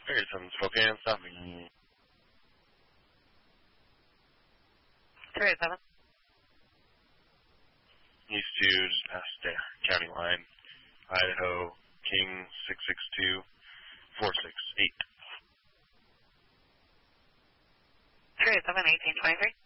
Figure some Spokane, stopping. 387. East 2, just past the county line. Idaho, King 662-468. 387, 1823.